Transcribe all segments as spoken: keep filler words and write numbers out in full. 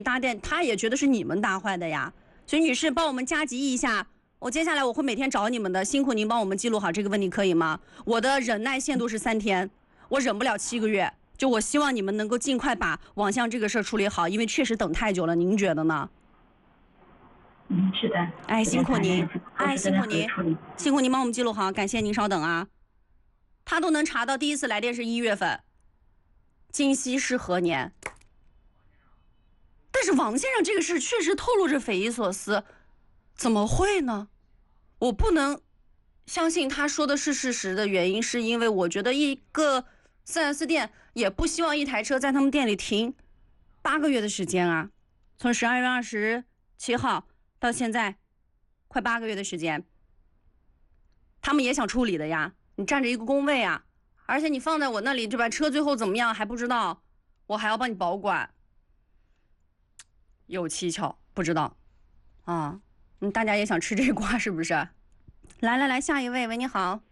搭电，他也觉得是你们搭坏的呀。所以女士，帮我们加急一下。我接下来我会每天找你们的，辛苦您帮我们记录好这个问题，可以吗？我的忍耐限度是三天，我忍不了七个月。就我希望你们能够尽快把网项这个事儿处理好，因为确实等太久了。您觉得呢？ 嗯，是的。 哎，辛苦您，哎，辛苦您，辛苦您帮我们记录好，感谢您，稍等啊。他都能查到，第一次来电是一月份，今夕是何年？但是王先生这个事确实透露着匪夷所思，怎么会呢？我不能相信他说的是事实的原因，是因为我觉得一个 四 S 店也不希望一台车在他们店里停八个月的时间啊，从十二月二十七号到现在快八个月的时间，他们也想处理的呀。你占着一个工位啊，而且你放在我那里，对吧？车最后怎么样还不知道，我还要帮你保管，有蹊跷，不知道啊。嗯，大家也想吃这瓜是不是？来来来，下一位，喂，你好。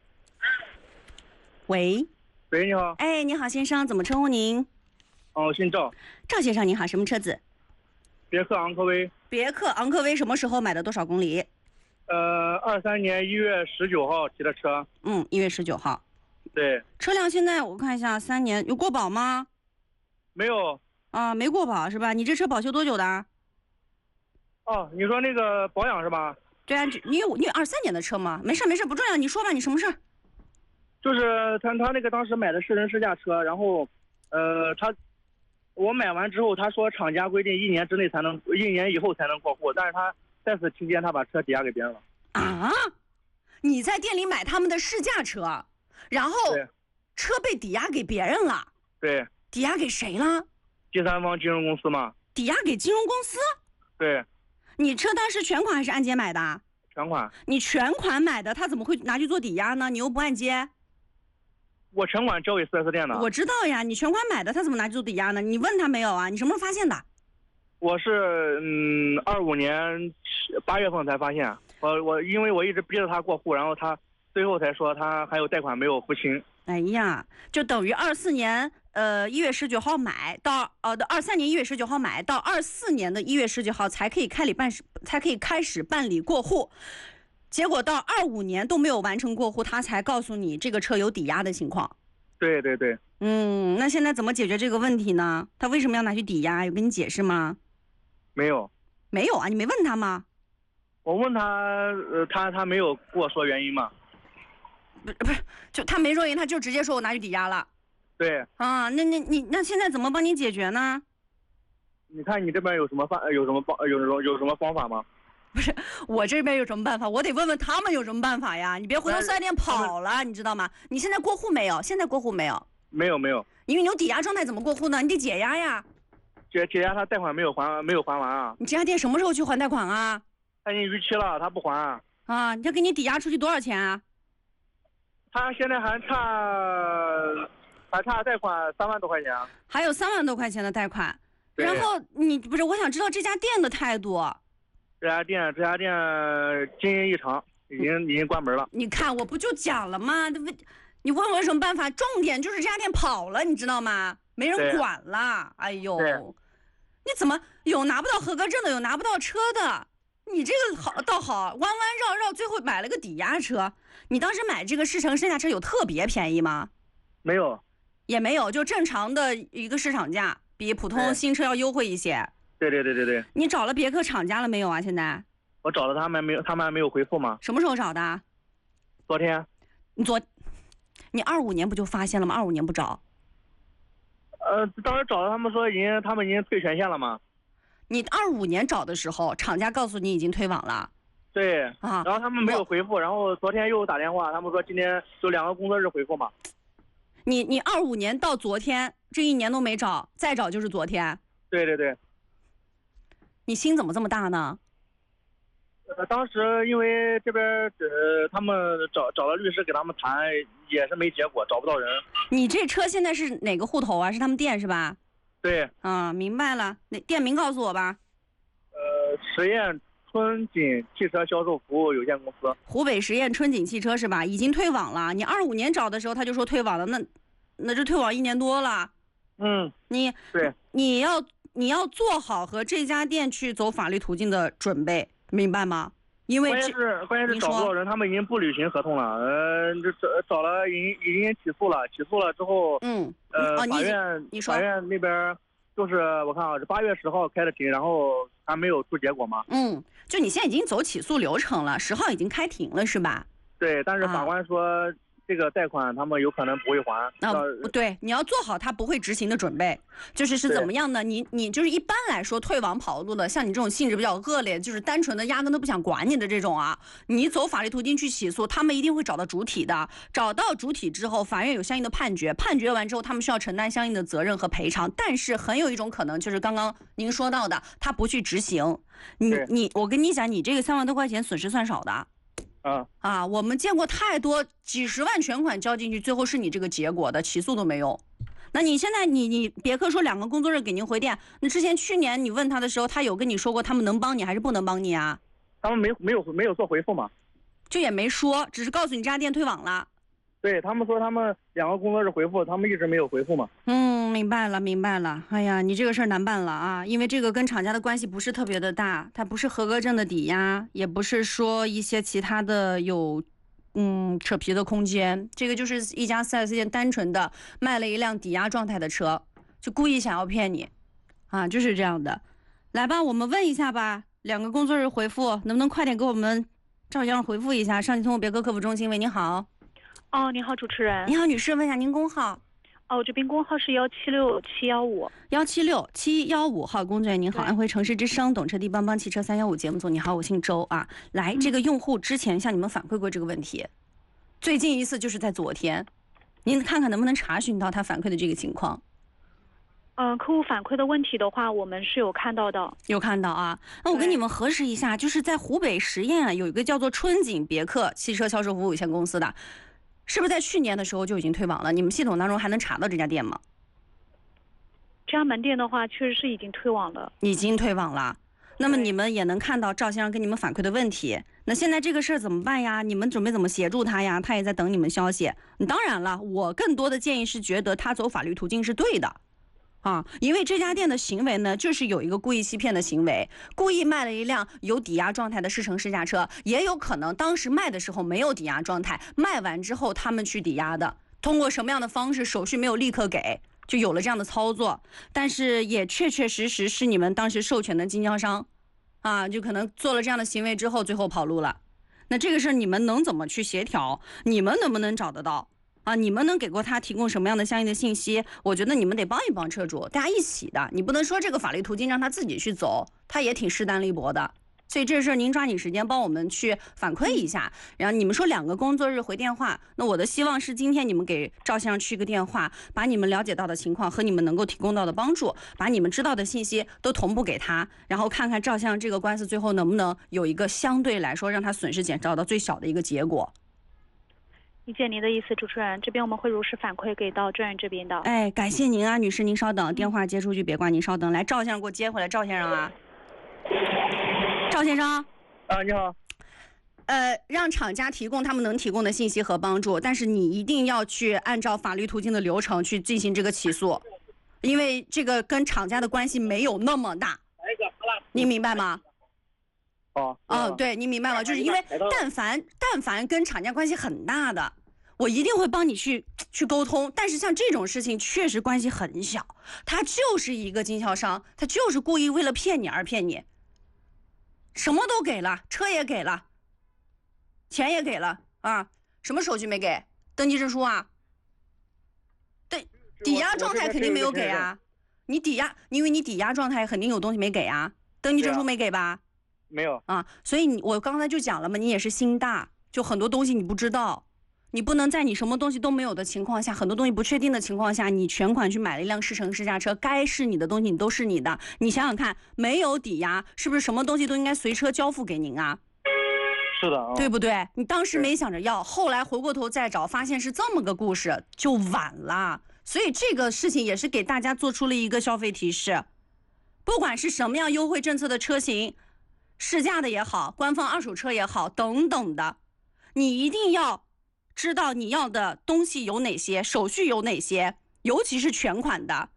喂。 喂，你好。 哎，你好，先生，怎么称呼您？ 哦，我姓赵。 赵先生，你好，什么车子？ 别克昂科威。 别克昂科威什么时候买的？多少公里？ 呃，二三年一月十九号骑的车。 嗯，一月十九号。 对。 车辆现在我看一下，三年有过保吗？ 没有。 啊，没过保是吧？你这车保修多久的？ 哦，你说那个保养是吧？ 对啊，你有你有二三年的车吗？没事没事，不重要，你说吧，你什么事？ 就是他他那个当时买的是人试驾车，然后，呃，他我买完之后，他说厂家规定一年之内才能，一年以后才能过户，但是他在此期间他把车抵押给别人了。 啊？你在店里买他们的试驾车，然后车被抵押给别人了？ 对。 抵押给谁了？ 第三方金融公司嘛。 抵押给金融公司？ 对。 你车当时全款还是按揭买的？ 全款。 你全款买的，他怎么会拿去做抵押呢？你又不按揭。 我全款交给 四 S 店的。 我知道呀，你全款买的，他怎么拿去做抵押呢？你问他没有啊？你什么时候发现的？ 我是嗯二五年八月份才发现，我我因为我一直逼着他过户，然后他最后才说他还有贷款没有付清。 哎呀，就等于二四年呃一月十九号买到呃的二三年一月十九号买到二四年的一月十九号才可以开理办才可以开始办理过户，结果到二五年都没有完成过户，他才告诉你这个车有抵押的情况。 对对对。 嗯，那现在怎么解决这个问题呢？他为什么要拿去抵押？有跟你解释吗？ 没有。 没有啊？你没问他吗？ 我问他，呃，他他没有跟我说原因嘛。 不不是，就他没说原因，他就直接说我拿去抵押了。 对。 啊，那那你那现在怎么帮你解决呢？ 你看你这边有什么办有什么帮有什么有什么方法吗？ 不是，我这边有什么办法？我得问问他们有什么办法呀！你别回头四 S 店跑了，你知道吗？你现在过户没有？现在过户没有？ 没有没有。 因为你有抵押状态，怎么过户呢？你得解押呀。 解解押他贷款没有还没有还完啊？ 你这家店什么时候去还贷款啊？ 他已经逾期了，他不还啊。 啊，你要给你抵押出去多少钱啊？ 他现在还差还差贷款三万多块钱。 还有三万多块钱的贷款。然后你不是，我想知道这家店的态度。 这家店这家店经营异常，已经已经关门了。 你看，我不就讲了吗？你问我有什么办法？重点就是这家店跑了，你知道吗？没人管了。哎呦，你怎么有拿不到合格证的，有拿不到车的？你这个好倒好，弯弯绕绕，最后买了个抵押车。你当时买这个试乘试驾车有特别便宜吗？ 没有， 也没有，就正常的一个市场价，比普通新车要优惠一些。 对对对对对。 你找了别克厂家了没有啊？现在？ 我找了他们没有，他们还没有回复吗？ 什么时候找的？ 昨天。 你昨，你二五年不就发现了吗？二五年不找？ 呃，当时找了他们说已经，他们已经退权限了吗？ 你二五年找的时候，厂家告诉你已经退网了。 对啊， 然后他们没有回复，然后昨天又打电话，他们说今天就两个工作日回复嘛。 你你二五年到昨天这一年都没找，再找就是昨天。 对对对。 你心怎么这么大呢？ 呃，当时因为这边呃，他们找找了律师给他们谈，也是没结果，找不到人。 你这车现在是哪个户头啊？是他们店是吧？ 对。 啊，明白了。那店名告诉我吧。 呃，实验春锦汽车销售服务有限公司。 湖北实验春锦汽车是吧？已经退网了。你二五年找的时候他就说退网了，那那这退网一年多了。 嗯。 你对。 你要你要做好和这家店去走法律途径的准备，明白吗？因为关键是关键是找不到人，他们已经不履行合同了。呃，这找找了，已经已经起诉了，起诉了之后， 嗯， 呃， 哦、 法院你说法院那边就是我看啊，是八月十号开的庭，然后还没有出结果嘛。 嗯，就你现在已经走起诉流程了，十号已经开庭了，是吧？ 对，但是法官说。啊这个贷款他们有可能不会还啊，对，你要做好他不会执行的准备，就是是怎么样呢？你你就是一般来说退网跑路的，像你这种性质比较恶劣，就是单纯的压根都不想管你的这种啊，你走法律途径去起诉，他们一定会找到主体的，找到主体之后，法院有相应的判决，判决完之后，他们需要承担相应的责任和赔偿，但是很有一种可能就是刚刚您说到的，他不去执行，你你我跟你讲，你这个三万多块钱损失算少的。 啊啊！我们见过太多几十万全款交进去，最后是你这个结果的，起诉都没用。那你现在你你别克说两个工作日给您回电，那之前去年你问他的时候，他有跟你说过他们能帮你还是不能帮你啊？ 他们没没有没有做回复嘛？ 就也没说，只是告诉你这家店退网了。 对他们说他们两个工作日回复，他们一直没有回复嘛。 嗯，明白了明白了。哎呀，你这个事儿难办了啊，因为这个跟厂家的关系不是特别的大，它不是合格证的抵押，也不是说一些其他的有嗯扯皮的空间，这个就是一家 四 S 店单纯的卖了一辆抵押状态的车，就故意想要骗你啊，就是这样的。来吧，我们问一下吧，两个工作日回复能不能快点给我们赵先生回复一下？上汽通用别克客服中心，喂，你好。 哦，你好，主持人。 你好，女士，问一下您工号。 哦，我这边工号是幺七六七幺五。 幺七六七幺五号工作人员您好，安徽城市之声懂车帝帮帮汽车三幺五节目组你好，我姓周啊。来，这个用户之前向你们反馈过这个问题，最近一次就是在昨天，您看看能不能查询到他反馈的这个情况。 嗯、呃，客户反馈的问题的话，我们是有看到的。 有看到啊？那我跟你们核实一下，就是在湖北十堰啊，有一个叫做春景别克汽车销售服务有限公司的。是不是在去年的时候就已经退网了？你们系统当中还能查到这家店吗？ 这家门店的话，确实是已经退网了。 已经退网了。那么你们也能看到赵先生跟你们反馈的问题。那现在这个事儿怎么办呀？你们准备怎么协助他呀？他也在等你们消息。当然了，我更多的建议是觉得他走法律途径是对的。啊，因为这家店的行为呢，就是有一个故意欺骗的行为，故意卖了一辆有抵押状态的试乘试驾车，也有可能当时卖的时候没有抵押状态，卖完之后他们去抵押的，通过什么样的方式，手续没有立刻给，就有了这样的操作，但是也确确实实是你们当时授权的经销商，啊，就可能做了这样的行为之后，最后跑路了。那这个事你们能怎么去协调？你们能不能找得到？啊，你们能给过他提供什么样的相应的信息？我觉得你们得帮一帮车主，大家一起的，你不能说这个法律途径让他自己去走，他也挺势单力薄的。所以这事儿您抓紧时间帮我们去反馈一下。然后你们说两个工作日回电话，那我的希望是今天你们给赵先生去个电话，把你们了解到的情况和你们能够提供到的帮助，把你们知道的信息都同步给他，然后看看赵先生这个官司最后能不能有一个相对来说让他损失减少到最小的一个结果。 理解您的意思，主持人，这边我们会如实反馈给到专员这边的。 哎，感谢您啊，女士，您稍等，电话接出去别挂，您稍等。来，赵先生给我接回来，赵先生啊，赵先生。 啊，你好。 呃，让厂家提供他们能提供的信息和帮助，但是你一定要去按照法律途径的流程去进行这个起诉，因为这个跟厂家的关系没有那么大，您明白吗？ 哦， 哦，对，你明白吗？就是因为但凡但凡跟厂家关系很大的，我一定会帮你去去沟通。但是像这种事情确实关系很小，他就是一个经销商，他就是故意为了骗你而骗你，什么都给了，车也给了，钱也给了啊，什么手续没给？登记证书啊？对，抵押状态肯定没有给啊。你抵押，因为你抵押状态肯定有东西没给啊，登记证书没给吧？ 没有啊，所以你我刚才就讲了嘛，你也是心大，就很多东西你不知道，你不能在你什么东西都没有的情况下，很多东西不确定的情况下，你全款去买了一辆试乘试驾车，该是你的东西你都是你的。你想想看，没有抵押，是不是什么东西都应该随车交付给您啊？ 是的、哦， 对不对？你当时没想着要，后来回过头再找，发现是这么个故事，就晚了。所以这个事情也是给大家做出了一个消费提示，不管是什么样优惠政策的车型。试驾的也好，官方二手车也好，等等的，你一定要知道你要的东西有哪些，手续有哪些，尤其是全款的，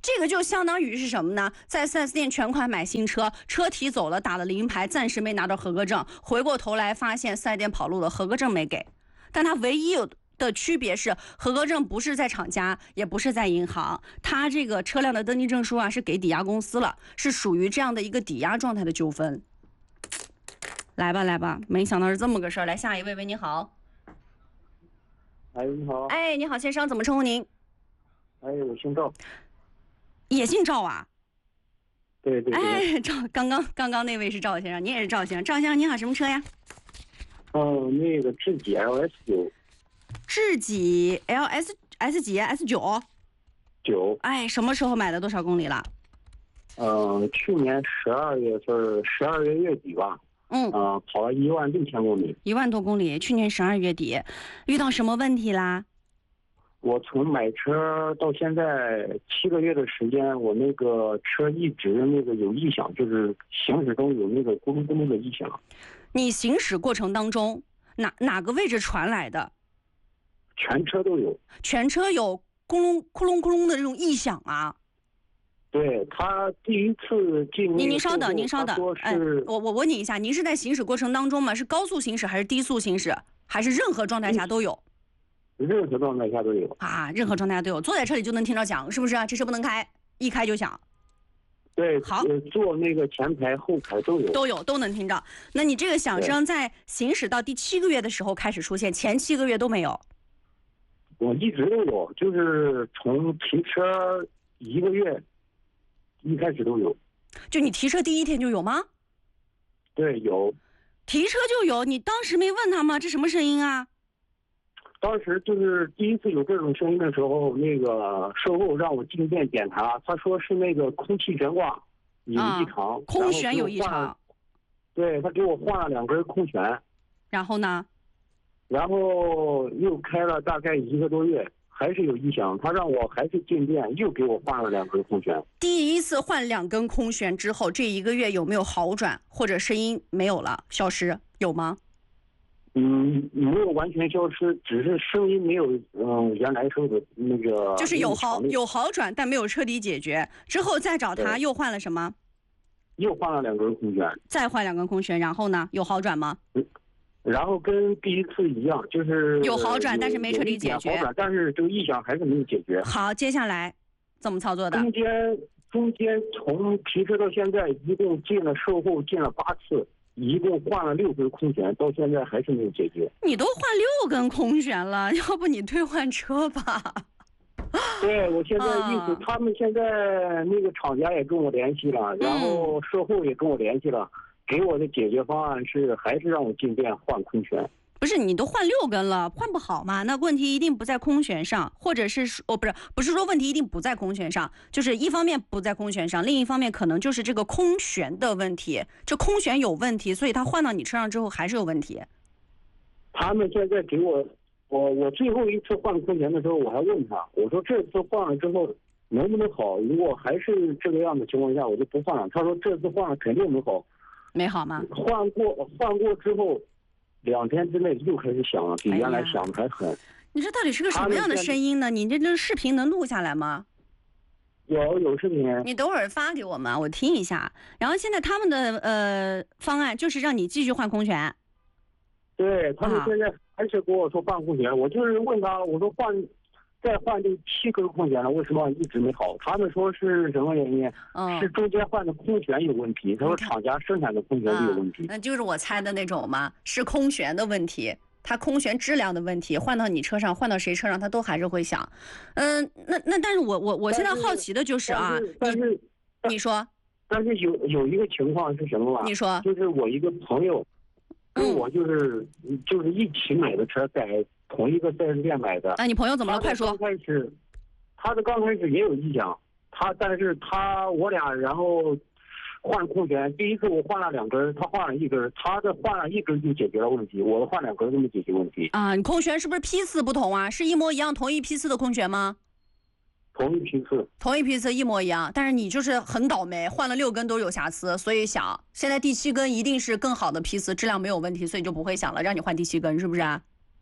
这个就相当于是什么呢？在 四 S 店全款买新车，车提走了，打了临牌，暂时没拿到合格证，回过头来发现四 S 店跑路了，合格证没给。但它唯一有的区别是，合格证不是在厂家，也不是在银行，它这个车辆的登记证书啊是给抵押公司了，是属于这样的一个抵押状态的纠纷。来吧来吧，没想到是这么个事儿。来下一位，喂，你好。 哎，你好。 哎，你好，先生，怎么称呼您？ 哎，我姓赵。 也姓赵啊？ 对对对。 哎，赵，刚刚刚刚那位是赵先生，你也是赵先生。赵先生，你好，什么车呀？ 哦，那个智己 L S 九。 智己 L S S 几 S 九？ 九。 哎，什么时候买的？多少公里了？ 嗯，去年十二月份，十二月月底吧。 嗯。 呃，跑了一万六千公里。 一万多公里，去年十二月底，遇到什么问题啦？ 我从买车到现在七个月的时间，我那个车一直那个有异响，就是行驶中有那个咕噜咕噜的异响。 你行驶过程当中，哪哪个位置传来的？ 全车都有。 全车有咕隆咕隆咕隆的这种异响啊？ 对，他第一次进。 您您稍等，您稍等，哎，我我问你一下，您是在行驶过程当中吗？是高速行驶还是低速行驶，还是任何状态下都有？ 任何状态下都有啊，任何状态下都有，坐在车里就能听到响，是不是啊？这车不能开，一开就响。 对， 好， 坐那个前排后排都有， 都有都能听到。那你这个响声在行驶到第七个月的时候开始出现，前七个月都没有？ 我一直都有，就是从提车一个月一开始都有。 就你提车第一天就有吗？ 对，有。 提车就有，你当时没问他吗？这什么声音啊？ 当时就是第一次有这种声音的时候，那个售后让我进店检查，他说是那个空气悬挂有异常， 啊、空悬有异常。 对，他给我换了两根空悬。 然后呢？ 然后又开了大概一个多月，还是有异响，他让我还是进店，又给我换了两根空悬。 第一次换两根空悬之后，这一个月有没有好转，或者声音没有了，消失，有吗？ 嗯，没有完全消失，只是声音没有嗯原来时候的那个。 就是有好有好转，但没有彻底解决。之后再找他又换了什么？ 又换了两根空悬。 再换两根空悬，然后呢？有好转吗？ 嗯，然后跟第一次一样，就是有好转，但是没彻底解决。 好转，但是这个异响还是没有解决。 好，接下来怎么操作的？ 中间中间从提车到现在，一共进了售后进了八次。一共换了六根空悬，到现在还是没有解决。 你都换六根空悬了，要不你退换车吧？ 对，我现在意思，啊、他们现在那个厂家也跟我联系了，然后售后也跟我联系了，嗯、给我的解决方案是还是让我进店换空悬。 不是，你都换六根了，换不好吗？那问题一定不在空悬上，或者是哦，不是，不是说问题一定不在空悬上，就是一方面不在空悬上，另一方面可能就是这个空悬的问题，这空悬有问题，所以他换到你车上之后还是有问题。 他们现在给我，我我最后一次换空悬的时候，我还问他，我说这次换了之后能不能好？如果还是这个样的情况下，我就不换了。他说这次换了肯定能好。 没好吗？ 换过换过之后。两天之内又开始响了，比原来响的还狠。哎、 你这到底是个什么样的声音呢？你这这视频能录下来吗？ 有有视频。 你等会儿发给我们，我听一下。然后现在他们的呃方案就是让你继续换空悬。 对他们现在还是跟我说换空悬，啊、我就是问他，我说换再换这七根空悬了，为什么一直没好？他们说是什么原因？嗯、是中间换的空悬有问题。他说厂家生产的空悬有问题。 那、嗯、就是我猜的那种嘛，是空悬的问题，它空悬质量的问题，换到你车上，换到谁车上，它都还是会响。嗯，那那但是我我我现在好奇的就是啊， 但是你你说， 但是有有一个情况是什么吧？ 你说， 就是我一个朋友跟我就是、嗯、就是一起买的车，在同一个四 S 店买的。 哎、啊，你朋友怎么了？快说。 刚开始，他的刚开始也有异响，他但是他我俩然后换空悬，第一次我换了两根，他换了一根，他的换了一根就解决了问题，我的换两根都没解决问题。 啊，你空悬是不是批次不同啊？是一模一样同一批次的空悬吗？ 同一批次， 同一批次一模一样，但是你就是很倒霉，换了六根都有瑕疵，所以响。现在第七根一定是更好的批次，质量没有问题，所以就不会响了，让你换第七根，是不是啊？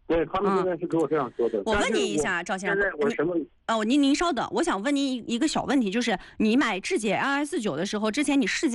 对他们现在是跟我这样说的。 嗯、我问你一下，赵先生， 我什么？ 哦，您您稍等，我想问您一个小问题，就是你买智捷 L S 九的时候，之前你试驾。